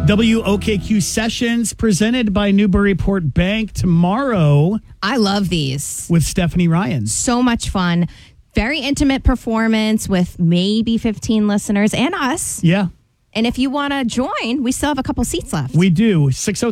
WOKQ Sessions presented by Newburyport Bank tomorrow. I love these. With Stephanie Ryan. So much fun. Very intimate performance with maybe 15 listeners and us. Yeah. And if you want to join, we still have a couple seats left. We do.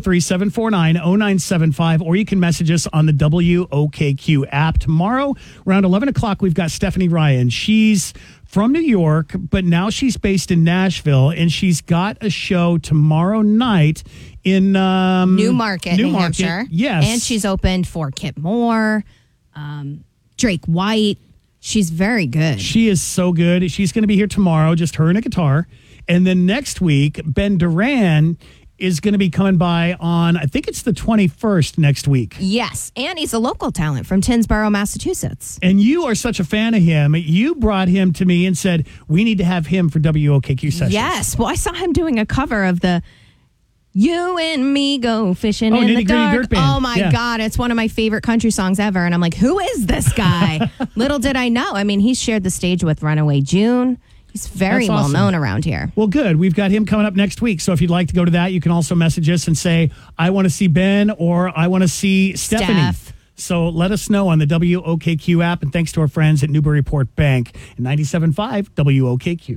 603-749-0975, or you can message us on the WOKQ app. Tomorrow, around 11 o'clock, we've got Stephanie Ryan. She's from New York, but now she's based in Nashville, and she's got a show tomorrow night in Newmarket, New Hampshire. Yes. And she's opened for Kip Moore, Drake White. She's very good. She is so good. She's going to be here tomorrow, just her and a guitar. And then next week, Ben Duran is going to be coming by on, I think it's the 21st next week. Yes, and he's a local talent from Tinsboro, Massachusetts. And you are such a fan of him. You brought him to me and said, we need to have him for WOKQ Sessions. Yes, well, I saw him doing a cover of the You and Me Go Fishing in the Dark. Dirt Band. Oh, my God. It's one of my favorite country songs ever. And I'm like, who is this guy? Little did I know. I mean, he's shared the stage with Runaway June. He's very well known around here. Well, good. We've got him coming up next week. So if you'd like to go to that, you can also message us and say, I want to see Ben or I want to see Stephanie. So let us know on the WOKQ app. And thanks to our friends at Newburyport Bank and 97.5 WOKQ.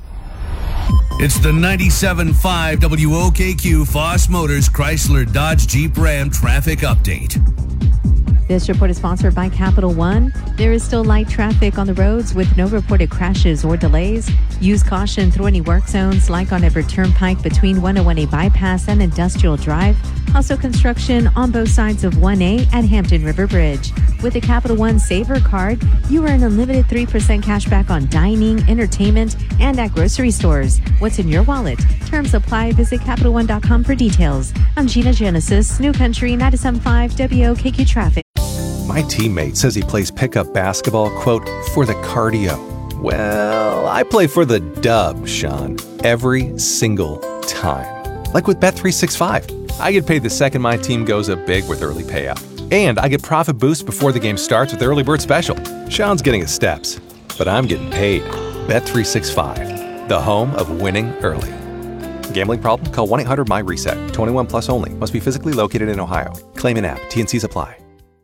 It's the 97.5 WOKQ Foss Motors Chrysler Dodge Jeep Ram traffic update. This report is sponsored by Capital One. There is still light traffic on the roads with no reported crashes or delays. Use caution through any work zones like on Everett Turnpike between 101A Bypass and Industrial Drive. Also construction on both sides of 1A at Hampton River Bridge. With the Capital One Saver Card, you earn unlimited 3% cash back on dining, entertainment, and at grocery stores. What's in your wallet? Terms apply. Visit CapitalOne.com for details. I'm Gina Genesis, New Country 97.5 WOKQ Traffic. My teammate says he plays pickup basketball, quote, for the cardio. Well, I play for the dub, Sean, every single time. Like with Bet365. I get paid the second my team goes up big with early payout. And I get profit boost before the game starts with Early Bird Special. Sean's getting his steps, but I'm getting paid. Bet365, the home of winning early. Gambling problem? Call 1-800-MY-RESET. 21 plus only. Must be physically located in Ohio. Claim in app. T&Cs apply.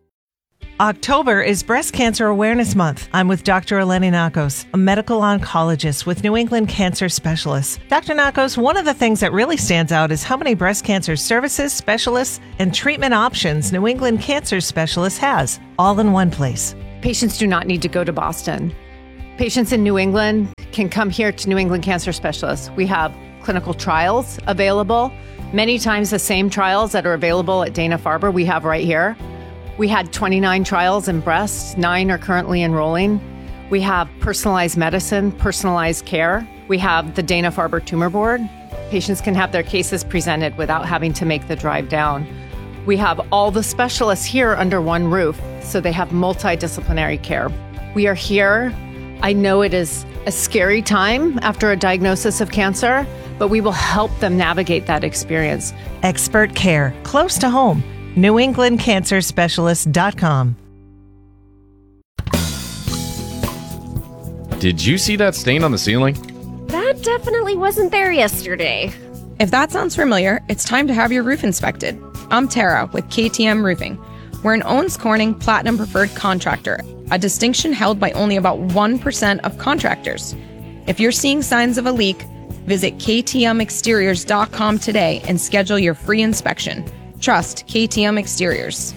October is Breast Cancer Awareness Month. I'm with Dr. Eleni Nakos, a medical oncologist with New England Cancer Specialists. Dr. Nakos, one of the things that really stands out is how many breast cancer services, specialists, and treatment options New England Cancer Specialists has, all in one place. Patients do not need to go to Boston. Patients in New England can come here to New England Cancer Specialists. We have clinical trials available. Many times the same trials that are available at Dana-Farber we have right here. We had 29 trials in breast, 9 are currently enrolling. We have personalized medicine, personalized care. We have the Dana-Farber Tumor Board. Patients can have their cases presented without having to make the drive down. We have all the specialists here under one roof, so they have multidisciplinary care. We are here. I know it is a scary time after a diagnosis of cancer, but we will help them navigate that experience. Expert care, close to home. NewEnglandCancerSpecialist.com. Did you see that stain on the ceiling? That definitely wasn't there yesterday. If that sounds familiar, it's time to have your roof inspected. I'm Tara with KTM Roofing. We're an Owens Corning Platinum Preferred Contractor, a distinction held by only about 1% of contractors. If you're seeing signs of a leak, visit KTMExteriors.com today and schedule your free inspection. Trust KTM Exteriors.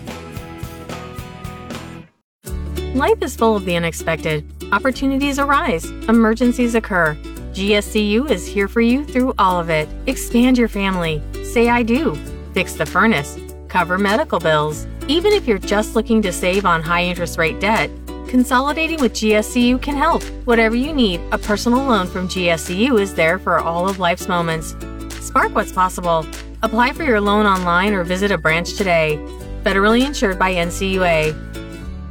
Life is full of the unexpected. Opportunities arise. Emergencies occur. GSCU is here for you through all of it. Expand your family. Say I do. Fix the furnace. Cover medical bills. Even if you're just looking to save on high interest rate debt, consolidating with GSCU can help. Whatever you need, a personal loan from GSCU is there for all of life's moments. Spark what's possible. Apply for your loan online or visit a branch today. Federally insured by NCUA.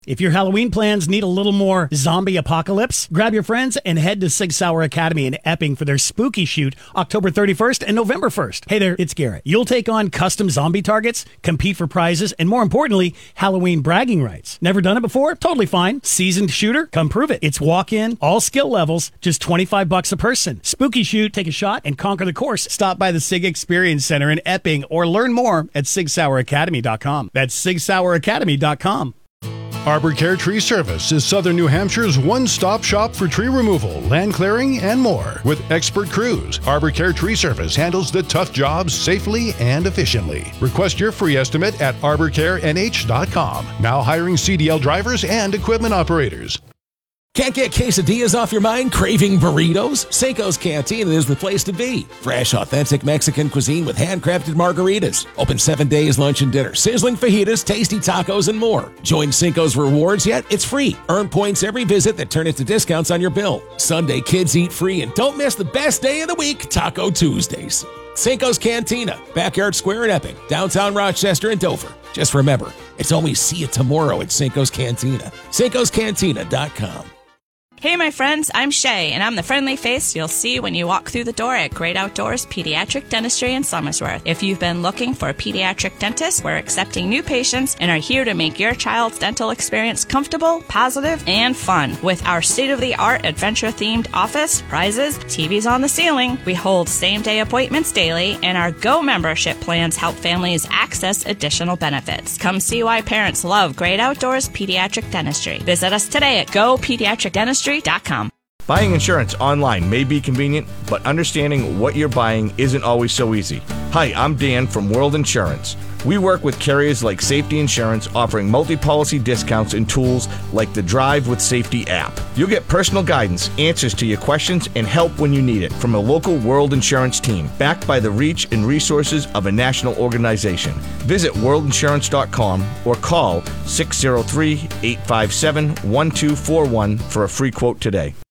If your Halloween plans need a little more zombie apocalypse, grab your friends and head to Sig Sauer Academy in Epping for their spooky shoot October 31st and November 1st. Hey there, it's Garrett. You'll take on custom zombie targets, compete for prizes, and more importantly, Halloween bragging rights. Never done it before? Totally fine. Seasoned shooter? Come prove it. It's walk-in, all skill levels, just $25 a person. Spooky shoot, take a shot, and conquer the course. Stop by the Sig Experience Center in Epping or learn more at SigSauerAcademy.com. That's SigSauerAcademy.com. Arbor Care Tree Service is Southern New Hampshire's one-stop shop for tree removal, land clearing, and more. With expert crews, Arbor Care Tree Service handles the tough jobs safely and efficiently. Request your free estimate at arborcarenh.com. Now hiring CDL drivers and equipment operators. Can't get quesadillas off your mind? Craving burritos? Cinco's Cantina is the place to be. Fresh, authentic Mexican cuisine with handcrafted margaritas. Open 7 days, lunch and dinner. Sizzling fajitas, tasty tacos, and more. Join Cinco's Rewards yet? It's free. Earn points every visit that turn into discounts on your bill. Sunday, kids eat free. And don't miss the best day of the week, Taco Tuesdays. Cinco's Cantina, Backyard Square in Epping, downtown Rochester and Dover. Just remember, it's always see you tomorrow at Cinco's Cantina. Cinco'sCantina.com. Hey, my friends, I'm Shay, and I'm the friendly face you'll see when you walk through the door at Great Outdoors Pediatric Dentistry in Somersworth. If you've been looking for a pediatric dentist, we're accepting new patients and are here to make your child's dental experience comfortable, positive, and fun. With our state-of-the-art adventure-themed office, prizes, TVs on the ceiling, we hold same-day appointments daily, and our Go membership plans help families access additional benefits. Come see why parents love Great Outdoors Pediatric Dentistry. Visit us today at GoPediatricDentistry.com. Buying insurance online may be convenient, but understanding what you're buying isn't always so easy. Hi, I'm Dan from World Insurance. We work with carriers like Safety Insurance, offering multi-policy discounts and tools like the Drive with Safety app. You'll get personal guidance, answers to your questions, and help when you need it from a local World Insurance team, backed by the reach and resources of a national organization. Visit worldinsurance.com or call 603-857-1241 for a free quote today.